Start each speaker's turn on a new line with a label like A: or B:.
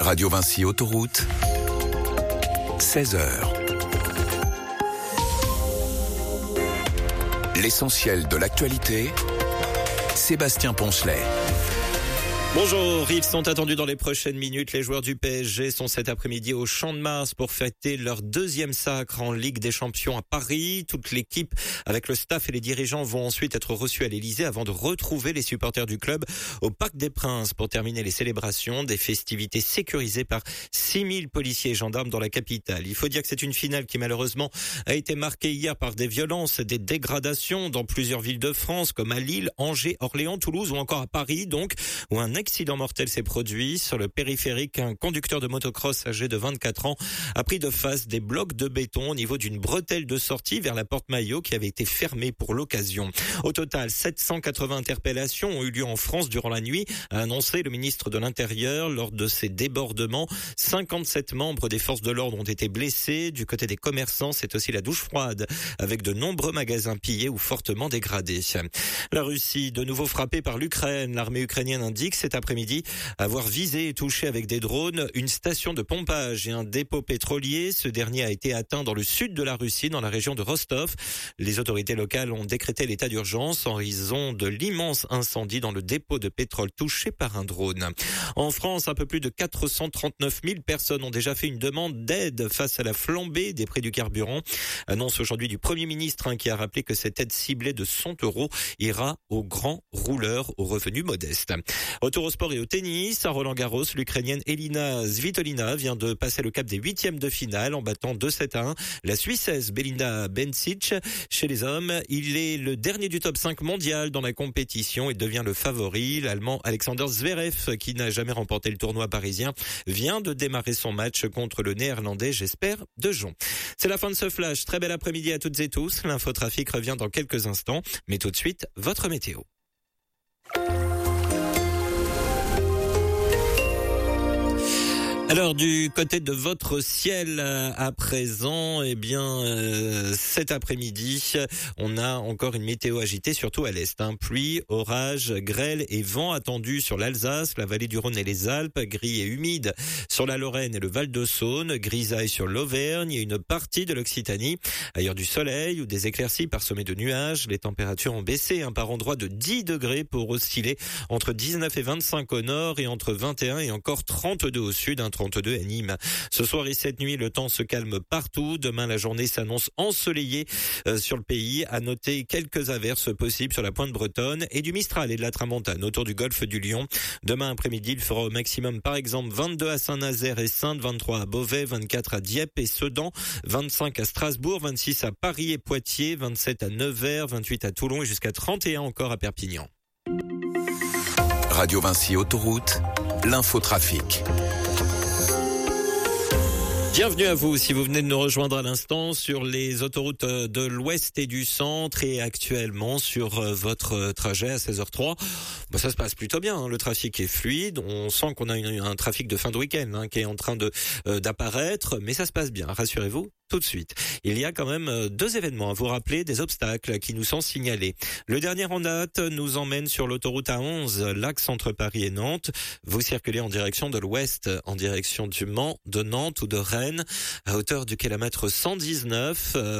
A: Radio Vinci Autoroute, 16h. L'essentiel de l'actualité, Sébastien Poncelet.
B: Bonjour, ils sont attendus dans les prochaines minutes. Les joueurs du PSG sont cet après-midi au Champ de Mars pour fêter leur deuxième sacre en Ligue des Champions à Paris. Toute l'équipe, avec le staff et les dirigeants, vont ensuite être reçus à l'Élysée avant de retrouver les supporters du club au Parc des Princes pour terminer les célébrations. Des festivités sécurisées par 6000 policiers et gendarmes dans la capitale. Il faut dire que c'est une finale qui malheureusement a été marquée hier par des violences et des dégradations dans plusieurs villes de France comme à Lille, Angers, Orléans, Toulouse ou encore à Paris donc, où un accident mortel s'est produit. Sur le périphérique, un conducteur de motocross âgé de 24 ans a pris de face des blocs de béton au niveau d'une bretelle de sortie vers la porte Maillot qui avait été fermée pour l'occasion. Au total, 780 interpellations ont eu lieu en France durant la nuit, a annoncé le ministre de l'Intérieur. Lors de ces débordements, 57 membres des forces de l'ordre ont été blessés. Du côté des commerçants, c'est aussi la douche froide, avec de nombreux magasins pillés ou fortement dégradés. La Russie, de nouveau frappée par l'Ukraine. L'armée ukrainienne indique cet après-midi avoir visé et touché avec des drones une station de pompage et un dépôt pétrolier. Ce dernier a été atteint dans le sud de la Russie, dans la région de Rostov. Les autorités locales ont décrété l'état d'urgence en raison de l'immense incendie dans le dépôt de pétrole touché par un drone. En France, un peu plus de 439 000 personnes ont déjà fait une demande d'aide face à la flambée des prix du carburant. Annonce aujourd'hui du Premier ministre qui a rappelé que cette aide ciblée de 100 € ira aux grands rouleurs aux revenus modestes. Retour au sport et au tennis. À Roland-Garros, l'Ukrainienne Elina Svitolina vient de passer le cap des huitièmes de finale en battant 2-7-1 la Suissesse Belinda Bencic. Chez les hommes, il est le dernier du top 5 mondial dans la compétition et devient le favori. L'Allemand Alexander Zverev, qui n'a jamais remporté le tournoi parisien, vient de démarrer son match contre le Néerlandais, j'espère, de Jon. C'est la fin de ce flash. Très bel après-midi à toutes et tous. L'infotrafic revient dans quelques instants, mais tout de suite, votre météo. Alors du côté de votre ciel à présent, cet après-midi, on a encore une météo agitée, surtout à l'est. Pluie, orage, grêle et vent attendus sur l'Alsace, la vallée du Rhône et les Alpes, gris et humide sur la Lorraine et le Val-de-Saône, grisaille sur l'Auvergne et une partie de l'Occitanie. Ailleurs du soleil ou des éclaircies parsemées de nuages. Les températures ont baissé par endroits de 10 degrés pour osciller entre 19 et 25 au nord et entre 21 et encore 32 au sud, 32 à Nîmes. Ce soir et cette nuit, le temps se calme partout. Demain, la journée s'annonce ensoleillée sur le pays. À noter quelques averses possibles sur la pointe bretonne et du Mistral et de la Tramontane autour du golfe du Lion. Demain après-midi, il fera au maximum, par exemple, 22 à Saint-Nazaire et Saintes, 23 à Beauvais, 24 à Dieppe et Sedan, 25 à Strasbourg, 26 à Paris et Poitiers, 27 à Nevers, 28 à Toulon et jusqu'à 31 encore à Perpignan.
A: Radio Vinci Autoroute, l'infotrafic.
B: Bienvenue à vous si vous venez de nous rejoindre à l'instant sur les autoroutes de l'Ouest et du Centre et actuellement sur votre trajet à 16h03. Ça se passe plutôt bien, le trafic est fluide, on sent qu'on a un trafic de fin de week-end qui est en train d'apparaître, mais ça se passe bien, rassurez-vous. Tout de suite. Il y a quand même 2 événements à vous rappeler, des obstacles qui nous sont signalés. Le dernier en date nous emmène sur l'autoroute A11, l'axe entre Paris et Nantes. Vous circulez en direction de l'ouest, en direction du Mans, de Nantes ou de Rennes, à hauteur du kilomètre 119.